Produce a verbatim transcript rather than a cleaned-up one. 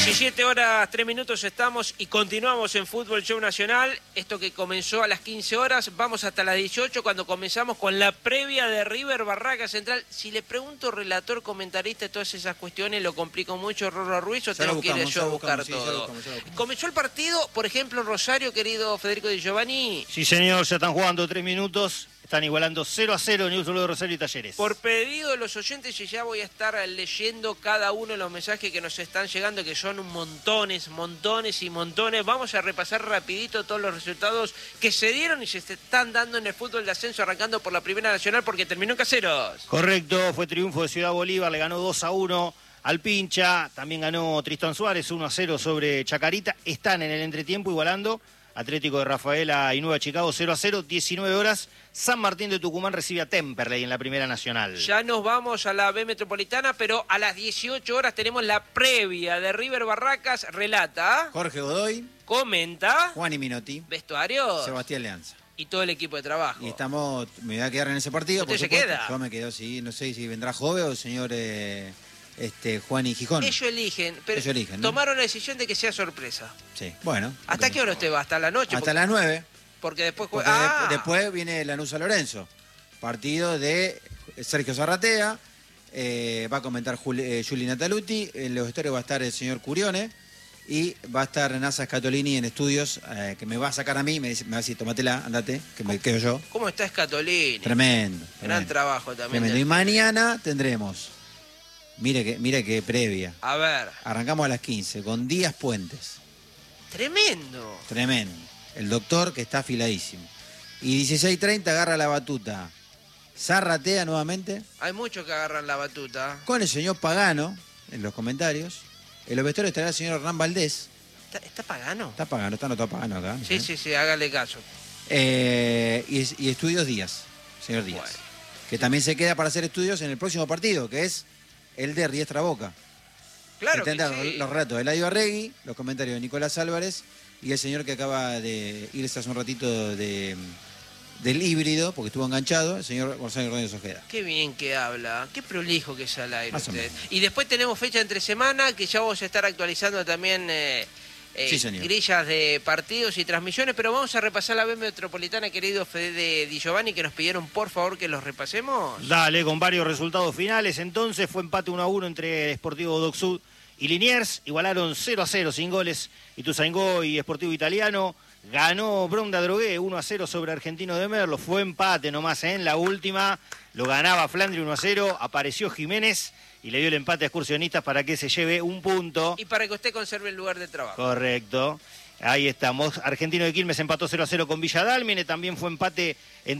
diecisiete horas, tres minutos estamos y continuamos en Fútbol Show Nacional. Esto que comenzó a las quince horas, vamos hasta las dieciocho cuando comenzamos con la previa de River Barraca Central. Si le pregunto, relator, comentarista, todas esas cuestiones, ¿lo complico mucho, Rorro Ruiz, o ya tengo que ir yo a buscar buscamos, sí, todo? ya lo buscamos, ya lo buscamos. Comenzó el partido, por ejemplo, en Rosario, querido Federico Di Giovanni. Sí, señor, ya están jugando tres minutos. Están igualando cero a cero News de Rosario y Talleres. Por pedido de los oyentes, y ya voy a estar leyendo cada uno de los mensajes que nos están llegando, que son montones, montones y montones. Vamos a repasar rapidito todos los resultados que se dieron y se están dando en el fútbol de ascenso, arrancando por la Primera Nacional, porque terminó en Caseros. Correcto, fue triunfo de Ciudad Bolívar, le ganó dos a uno al Pincha. También ganó Tristán Suárez uno a cero sobre Chacarita. Están en el entretiempo igualando. Atlético de Rafaela y Nueva Chicago cero a cero, diecinueve horas. San Martín de Tucumán recibe a Temperley en la Primera Nacional. Ya nos vamos a la B Metropolitana, pero a las dieciocho horas tenemos la previa de River Barracas. Relata Jorge Godoy, comenta Juan y Minotti, vestuario Sebastián Leanza. y todo el equipo de trabajo. Y estamos, me voy a quedar en ese partido. ¿Usted por se supuesto. queda? Yo me quedo, sí, no sé si vendrá Jove o el señor eh, este, Juan y Gijón. Ellos eligen, pero Ellos eligen, ¿no? tomaron la decisión de que sea sorpresa. Sí, bueno. ¿Hasta ok. qué hora usted va? ¿Hasta la noche? Hasta porque, las nueve. porque después Porque juega... de- Ah, después viene Lanús a Lorenzo. Partido de Sergio Zarratea. eh, va a comentar Juli, eh, Juli Nataluti. En los vestuarios va a estar el señor Curione. Y va a estar Nasa Scatolini en estudios, eh, que me va a sacar a mí. Me, dice, me va a decir, tómatela, andate, que me quedo yo. ¿cómo está Scatolini? Tremendo. Gran tremendo. trabajo también. Tremendo. Y mañana tendremos, mire que, mire que previa. A ver, Arrancamos a las quince con Díaz Puentes. tremendo. Tremendo. El doctor que está afiladísimo. Y dieciséis treinta agarra la batuta Zarratea nuevamente Hay muchos que agarran la batuta. con el señor Pagano en los comentarios. En los vestuarios estará el señor Hernán Valdés. ¿Está, está Pagano? Está Pagano, está anotado Pagano acá. Sí, ¿eh? sí, sí, hágale caso. Eh, y, y Estudios Díaz, señor Díaz. Bueno. Que también se queda para hacer estudios en el próximo partido, que es el de Riestra Boca. Claro que Tendrá sí. los relatos de Eladio Arregui, los comentarios de Nicolás Álvarez y el señor que acaba de irse hace un ratito de, del híbrido, porque estuvo enganchado, el señor Gonzalo Rodríguez Ojeda. Qué bien que habla, qué prolijo que es al aire Más o usted. menos. Y después tenemos fecha entre semana, que ya vamos a estar actualizando también eh, eh, Sí, señor. grillas de partidos y transmisiones, pero vamos a repasar la B Metropolitana, querido Fede Di Giovanni, que nos pidieron por favor que los repasemos. Dale, con varios resultados finales. Entonces fue empate uno a uno entre Sportivo Doc Sud y Liniers. Igualaron cero a cero sin goles Ituzaingó y Sportivo Italiano. Ganó Bronda Drogué uno a cero sobre Argentino de Merlo. Fue empate nomás, ¿eh? En la última lo ganaba Flandri uno a cero. Apareció Jiménez y le dio el empate a Excursionistas para que se lleve un punto. Y para que usted conserve el lugar de trabajo. Correcto. Ahí estamos. Argentino de Quilmes empató cero a cero con Villa Dálmine. También fue empate en